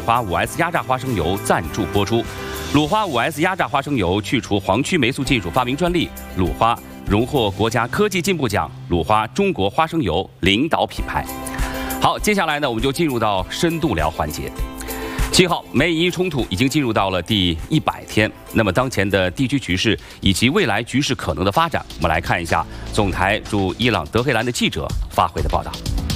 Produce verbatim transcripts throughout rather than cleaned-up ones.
花五 S 压榨花生油赞助播出。鲁花五 S 压榨花生油去除黄曲霉素技术发明专利，鲁花荣获国家科技进步奖，鲁花中国花生油领导品牌。好，接下来呢，我们就进入到深度聊环节。七号，美以伊冲突已经进入到了第一百天。那么，当前的地区局势以及未来局势可能的发展，我们来看一下总台驻伊朗德黑兰的记者发回的报道。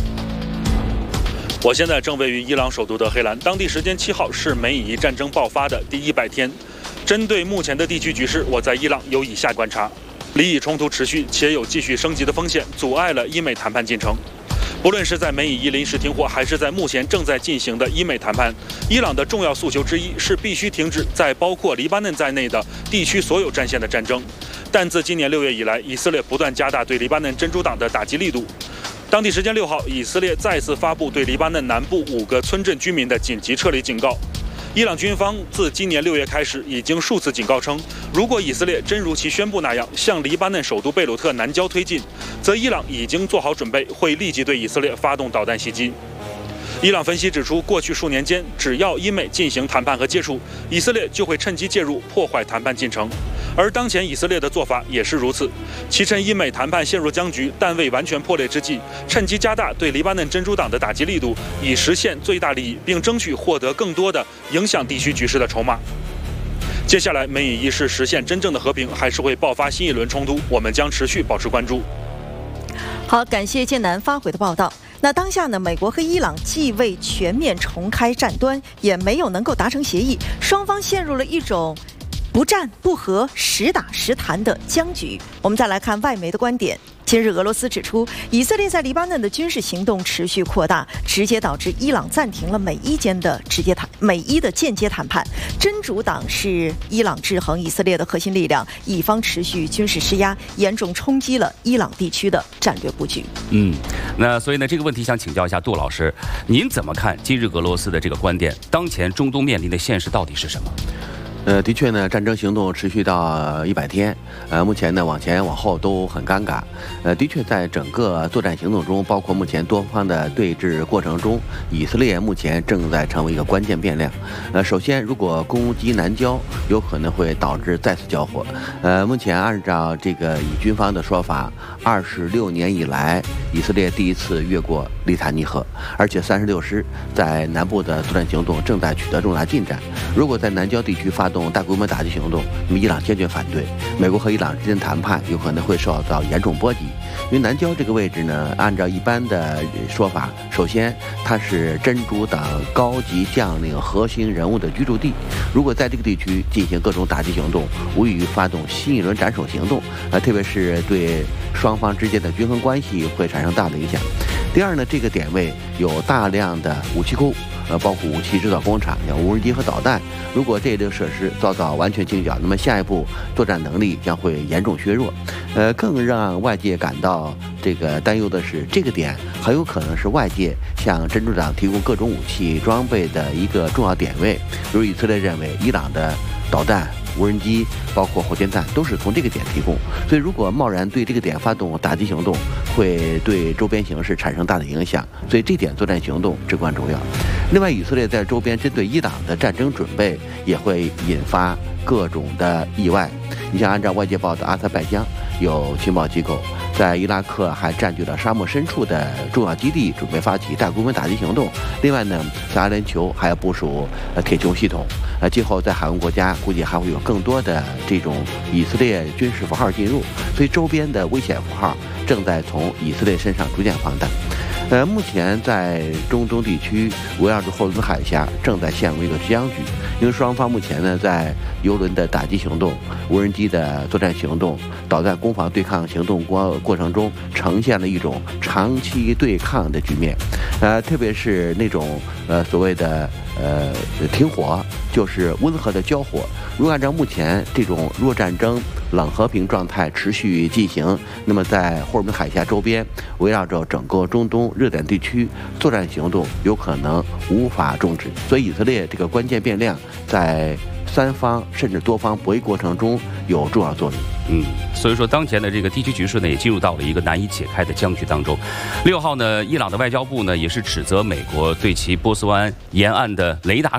我现在正位于伊朗首都德黑兰，当地时间七号是美以伊战争爆发的第一百天。针对目前的地区局势，我在伊朗有以下观察：里以冲突持续且有继续升级的风险，阻碍了伊美谈判进程。不论是在美以伊临时停火，还是在目前正在进行的伊美谈判，伊朗的重要诉求之一是必须停止在包括黎巴嫩在内的地区所有战线的战争。但自今年六月以来，以色列不断加大对黎巴嫩真主党的打击力度。当地时间六号，以色列再次发布对黎巴嫩南部五个村镇居民的紧急撤离警告。伊朗军方自今年六月开始，已经数次警告称，如果以色列真如其宣布那样向黎巴嫩首都贝鲁特南郊推进，则伊朗已经做好准备，会立即对以色列发动导弹袭击。伊朗分析指出，过去数年间，只要伊美进行谈判和接触，以色列就会趁机介入，破坏谈判进程。而当前以色列的做法也是如此，其趁伊美谈判陷入僵局但未完全破裂之际，趁机加大对黎巴嫩真主党的打击力度，以实现最大利益，并争取获得更多的影响地区局势的筹码。接下来，美以伊是实现真正的和平，还是会爆发新一轮冲突？我们将持续保持关注。 好，感谢建南发回的报道。那当下呢，美国和伊朗既未全面重开战端，也没有能够达成协议，双方陷入了一种不战不和、时打时谈的僵局。我们再来看外媒的观点。今日俄罗斯指出，以色列在黎巴嫩的军事行动持续扩大，直接导致伊朗暂停了美伊间的直接谈美伊的间接谈判。真主党是伊朗制衡以色列的核心力量，以方持续军事施压，严重冲击了伊朗地区的战略布局。 嗯，那所以呢，这个问题想请教一下杜老师，您怎么看今日俄罗斯的这个观点？当前中东面临的现实到底是什么？ 呃，的确呢，战争行动持续到一百天，呃，目前呢往前往后都很尴尬。呃，的确在整个作战行动中，包括目前多方的对峙过程中，以色列目前正在成为一个关键变量。呃，首先，如果攻击南郊，有可能会导致再次交火。呃，目前按照这个以军方的说法，二十六年以来，以色列第一次越过利塔尼河，而且三十六师在南部的作战行动正在取得重大进展。如果在南郊地区发动大规模打击行动，那么伊朗坚决反对。美国和伊朗之间谈判有可能会受到严重波及。因为南郊这个位置呢，按照一般的说法，首先它是真主党高级将领核心人物的居住地。如果在这个地区进行各种打击行动，无异于发动新一轮斩首行动，呃，特别是对双方之间的均衡关系会产生大的影响。第二呢，这个点位有大量的武器库。呃，包括武器制造工厂、像无人机和导弹。如果这类设施遭到完全清剿，那么下一步作战能力将会严重削弱。呃，更让外界感到这个担忧的是，这个点很有可能是外界向真主党提供各种武器装备的一个重要点位。如以色列认为，伊朗的导弹、无人机包括火箭弹都是从这个点提供，所以如果贸然对这个点发动打击行动，会对周边形势产生大的影响，所以这点作战行动至关重要。另外，以色列在周边针对伊朗的战争准备也会引发各种的意外。你像按照外界报道，阿塞拜疆有情报机构在伊拉克还占据了沙漠深处的重要基地，准备发起大规模打击行动。另外呢，在阿联酋还要部署呃铁穹系统，呃，今后在海湾国家估计还会有更多的这种以色列军事符号进入，所以周边的危险符号正在从以色列身上逐渐放大。呃，目前在中东地区围绕着霍尔木兹海峡正在陷入一个僵局，因为双方目前呢在油轮的打击行动、无人机的作战行动、导弹攻防对抗行动过过程中，呈现了一种长期对抗的局面。呃，特别是那种呃所谓的呃停火，就是温和的交火。如果按照目前这种弱战争、冷和平状态持续进行，那么在霍尔木兹海峡周边，围绕着整个中东热点地区，作战行动有可能无法终止。所以，以色列这个关键变量在三方甚至多方博弈过程中有重要作用。 嗯，所以说当前的这个地区局势呢，也进入到了一个难以解开的僵局当中。六号呢，伊朗的外交部呢也是指责美国对其波斯湾沿岸的雷达